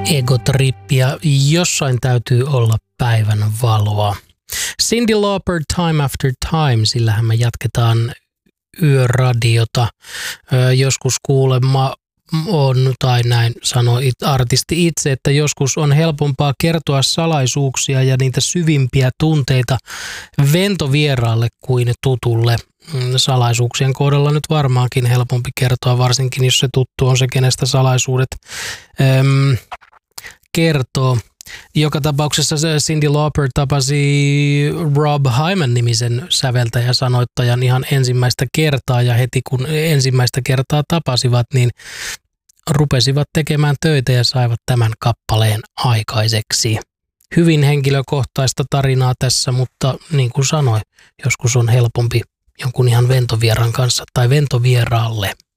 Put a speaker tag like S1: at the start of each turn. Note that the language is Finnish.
S1: Egotrippi ja jossain täytyy olla päivän valoa. Cyndi Lauper, Time After Time, sillähän me jatketaan yöradiota. Joskus kuulemma on, tai näin sanoi artisti itse, että joskus on helpompaa kertoa salaisuuksia ja niitä syvimpiä tunteita ventovieraalle kuin tutulle. Salaisuuksien kohdalla nyt varmaankin helpompi kertoa, varsinkin jos se tuttu on se, kenestä salaisuudet kertoo. Joka tapauksessa Cyndi Lauper tapasi Rob Hyman-nimisen säveltäjä-sanoittajan ihan ensimmäistä kertaa, ja heti kun ensimmäistä kertaa tapasivat, niin rupesivat tekemään töitä ja saivat tämän kappaleen aikaiseksi. Hyvin henkilökohtaista tarinaa tässä, mutta niin kuin sanoin, joskus on helpompi jonkun ihan ventovieran kanssa tai ventovieraalle